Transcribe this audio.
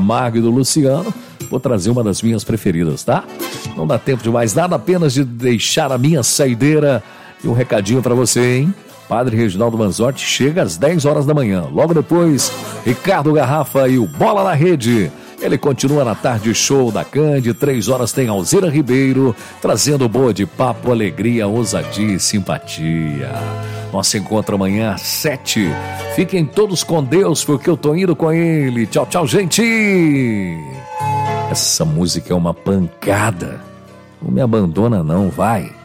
Camargo e do Luciano, vou trazer uma das minhas preferidas, tá? Não dá tempo de mais nada, apenas de deixar a minha saideira e um recadinho pra você, hein? Padre Reginaldo Manzotti chega às 10 horas da manhã. Logo depois, Ricardo Garrafa e o Bola na Rede. Ele continua na tarde show da Cande. 3 horas tem Alzira Ribeiro, trazendo boa de papo, alegria, ousadia e simpatia. Nosso encontro amanhã às 7. Fiquem todos com Deus, porque eu tô indo com ele. Tchau, tchau, gente! Essa música é uma pancada. Não me abandona não, vai.